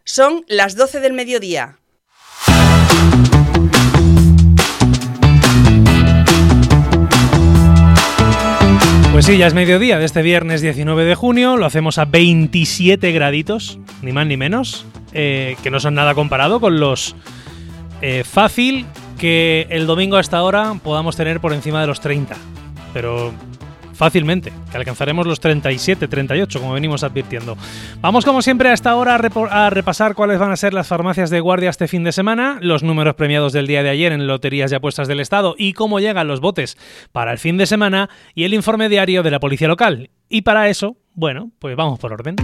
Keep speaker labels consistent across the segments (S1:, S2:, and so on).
S1: Son las 12 del mediodía.
S2: Pues sí, ya es mediodía de este viernes 19 de junio, lo hacemos a 27 graditos, ni más ni menos, que no son nada comparado con los fácil que el domingo a esta hora podamos tener por encima de los 30, pero fácilmente, que alcanzaremos los 37, 38, como venimos advirtiendo. Vamos como siempre a esta hora a repasar cuáles van a ser las farmacias de guardia este fin de semana, los números premiados del día de ayer en loterías y apuestas del Estado y cómo llegan los botes para el fin de semana y el informe diario de la policía local. Y para eso, bueno, pues vamos por orden.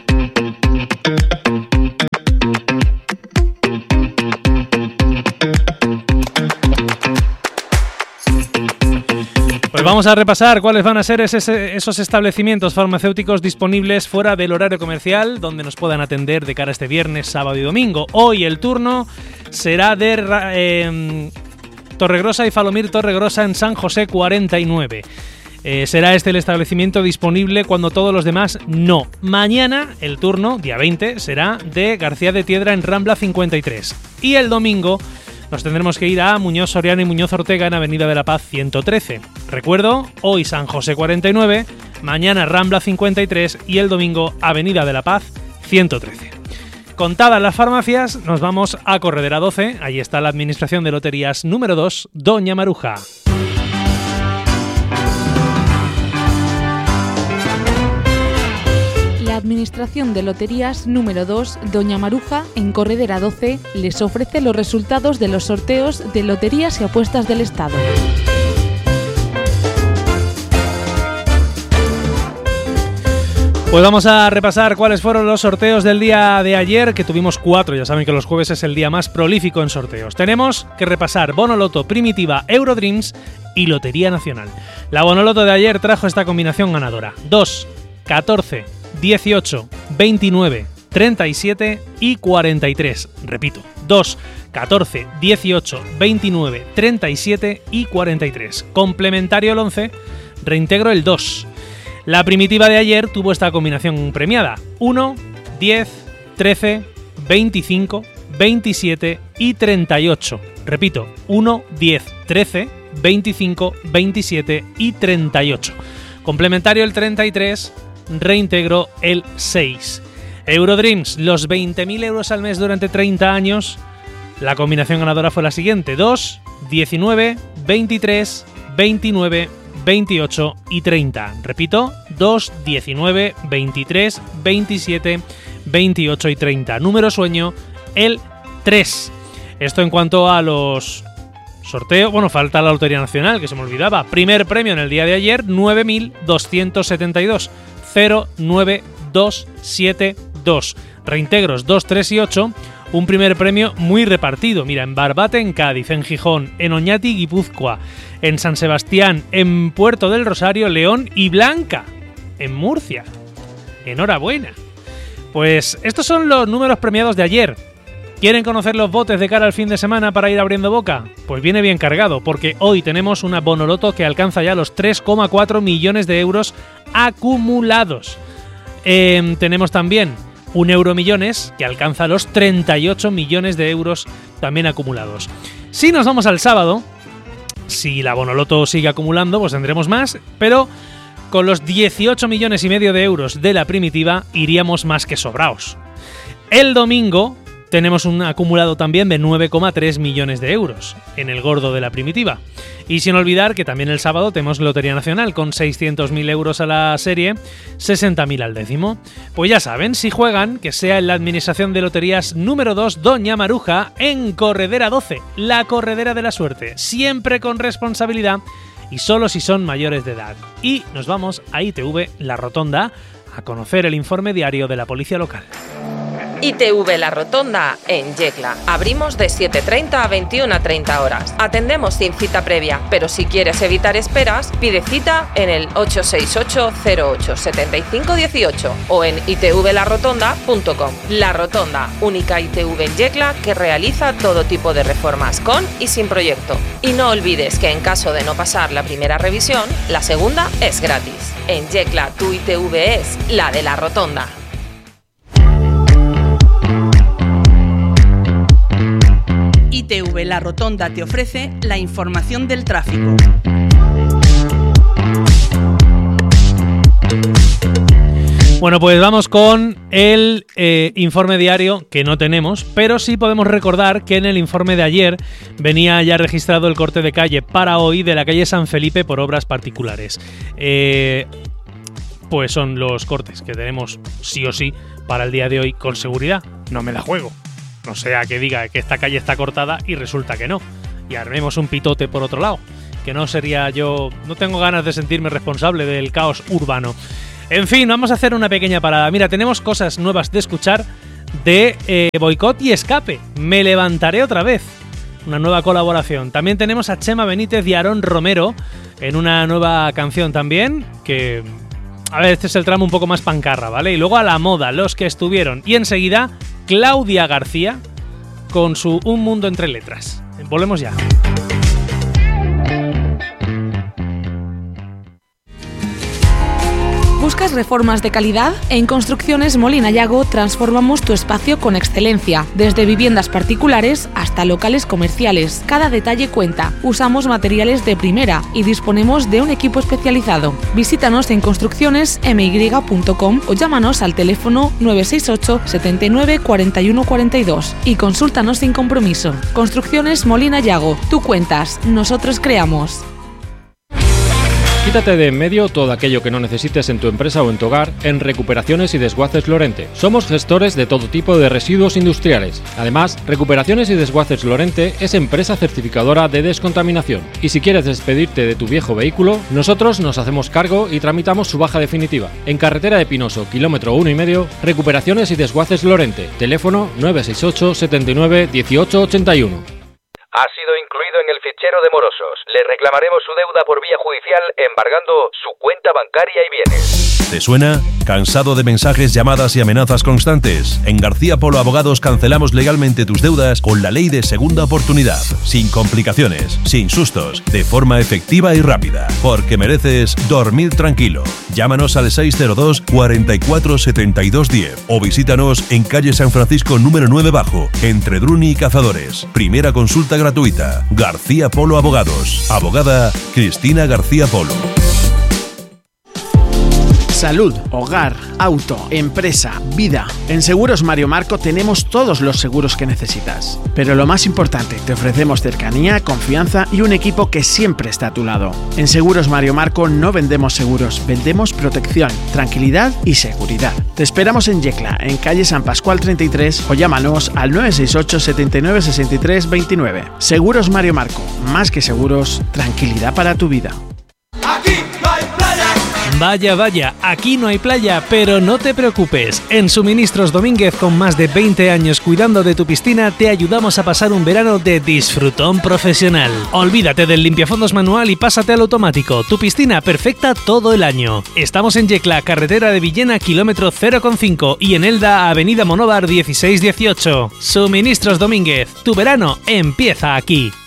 S2: Pues vamos a repasar cuáles van a ser esos establecimientos farmacéuticos disponibles fuera del horario comercial donde nos puedan atender de cara a este viernes, sábado y domingo. Hoy el turno será de Torregrosa y Falomir Torregrosa en San José 49. Será este el establecimiento disponible cuando todos los demás no. Mañana el turno, día 20, será de García de Tiedra en Rambla 53. Y el domingo nos tendremos que ir a Muñoz Soriano y Muñoz Ortega en Avenida de la Paz 113. Recuerdo, hoy San José 49, mañana Rambla 53 y el domingo Avenida de la Paz 113. Contadas las farmacias, nos vamos a Corredera 12. Allí está la Administración de Loterías número 2, Doña Maruja.
S3: La Administración de Loterías número 2, Doña Maruja, en Corredera 12, les ofrece los resultados de los sorteos de Loterías y Apuestas del Estado.
S2: Pues vamos a repasar cuáles fueron los sorteos del día de ayer, que tuvimos 4, ya saben que los jueves es el día más prolífico en sorteos. Tenemos que repasar Bonoloto, Primitiva, Eurodreams y Lotería Nacional. La Bonoloto de ayer trajo esta combinación ganadora: 2, 14, 18, 29, 37 y 43. Repito, 2, 14, 18, 29, 37 y 43. Complementario el 11, reintegro el 2. La Primitiva de ayer tuvo esta combinación premiada: 1, 10, 13, 25, 27 y 38. Repito, 1, 10, 13, 25, 27 y 38. Complementario el 33, reintegro el 6. Eurodreams, los 20.000 euros al mes durante 30 años. La combinación ganadora fue la siguiente: 2, 19, 23, 29, 28 y 30. Repito, 2, 19, 23, 27, 28 y 30. Número sueño, el 3. Esto en cuanto a los sorteos. Bueno, falta la Lotería Nacional, que se me olvidaba. Primer premio en el día de ayer, 9.272. 09272. Reintegros 2, 3 y 8. Un primer premio muy repartido. Mira, en Barbate, en Cádiz, en Gijón, en Oñati, Guipúzcoa, en San Sebastián, en Puerto del Rosario, León y Blanca, en Murcia. Enhorabuena. Pues estos son los números premiados de ayer. ¿Quieren conocer los botes de cara al fin de semana para ir abriendo boca? Pues viene bien cargado, porque hoy tenemos una Bonoloto que alcanza ya los 3,4 millones de euros acumulados. Tenemos también un Euromillones que alcanza los 38 millones de euros también acumulados. Si nos vamos al sábado, si la Bonoloto sigue acumulando, pues tendremos más, pero con los 18 millones y medio de euros de la Primitiva iríamos más que sobraos. El domingo tenemos un acumulado también de 9,3 millones de euros en el gordo de la Primitiva. Y sin olvidar que también el sábado tenemos Lotería Nacional con 600.000 euros a la serie, 60.000 al décimo. Pues ya saben, si juegan, que sea en la Administración de Loterías número 2, Doña Maruja, en Corredera 12, la corredera de la suerte, siempre con responsabilidad y solo si son mayores de edad. Y nos vamos a ITV La Rotonda a conocer el informe diario de la policía local.
S4: ITV La Rotonda en Yecla. Abrimos de 7:30 a 21:30 horas. Atendemos sin cita previa, pero si quieres evitar esperas, pide cita en el 868-08-7518 o en itvlarotonda.com. La Rotonda, única ITV en Yecla que realiza todo tipo de reformas con y sin proyecto. Y no olvides que en caso de no pasar la primera revisión, la segunda es gratis. En Yecla, tu ITV es la de La Rotonda.
S1: ITV La Rotonda te ofrece la información del tráfico.
S2: Bueno, pues vamos con el informe diario, que no tenemos, pero sí podemos recordar que en el informe de ayer venía ya registrado el corte de calle para hoy de la calle San Felipe por obras particulares. Pues son los cortes que tenemos sí o sí para el día de hoy con seguridad. No me la juego. No sea que diga que esta calle está cortada y resulta que no. Y armemos un pitote por otro lado. Que no sería yo... No tengo ganas de sentirme responsable del caos urbano. En fin, vamos a hacer una pequeña parada. Mira, tenemos cosas nuevas de escuchar de Boicot y Escape. Me levantaré otra vez. Una nueva colaboración. También tenemos a Chema Benítez y Aarón Romero en una nueva canción también. Que... A ver, este es el tramo un poco más pancarra, ¿vale? Y luego a La Moda, Los que estuvieron. Y enseguida, Claudia García con su Un Mundo Entre Letras. Volvemos ya.
S3: ¿Buscas reformas de calidad? En Construcciones Molina Yago transformamos tu espacio con excelencia, desde viviendas particulares hasta locales comerciales. Cada detalle cuenta. Usamos materiales de primera y disponemos de un equipo especializado. Visítanos en construccionesmy.com o llámanos al teléfono 968 79 41 42 y consúltanos sin compromiso. Construcciones Molina Yago. Tú cuentas, nosotros creamos.
S5: Quítate de en medio todo aquello que no necesites en tu empresa o en tu hogar en Recuperaciones y Desguaces Lorente. Somos gestores de todo tipo de residuos industriales. Además, Recuperaciones y Desguaces Lorente es empresa certificadora de descontaminación. Y si quieres despedirte de tu viejo vehículo, nosotros nos hacemos cargo y tramitamos su baja definitiva. En carretera de Pinoso, kilómetro 1,5, Recuperaciones y Desguaces Lorente. Teléfono 968 79 18 81.
S6: Ha sido incluido en el fichero de morosos. Le reclamaremos su deuda por vía judicial embargando su cuenta bancaria y bienes.
S7: ¿Te suena? ¿Cansado de mensajes, llamadas y amenazas constantes? En García Polo Abogados cancelamos legalmente tus deudas con la ley de segunda oportunidad. Sin complicaciones, sin sustos, de forma efectiva y rápida. Porque mereces dormir tranquilo. Llámanos al 602 44 72 10 o visítanos en calle San Francisco número 9 bajo, entre Druni y Cazadores. Primera consulta gratuita. García Polo Abogados. Abogada Cristina García Polo.
S8: Salud, hogar, auto, empresa, vida. En Seguros Mario Marco tenemos todos los seguros que necesitas. Pero lo más importante, te ofrecemos cercanía, confianza y un equipo que siempre está a tu lado. En Seguros Mario Marco no vendemos seguros, vendemos protección, tranquilidad y seguridad. Te esperamos en Yecla, en calle San Pascual 33 o llámanos al 968 79 63 29. Seguros Mario Marco, más que seguros, tranquilidad para tu vida.
S2: Vaya, vaya, aquí no hay playa, pero no te preocupes. En Suministros Domínguez, con más de 20 años cuidando de tu piscina, te ayudamos a pasar un verano de disfrutón profesional. Olvídate del limpiafondos manual y pásate al automático. Tu piscina perfecta todo el año. Estamos en Yecla, carretera de Villena, kilómetro 0,5 y en Elda, avenida Monóvar 1618. Suministros Domínguez, tu verano empieza aquí.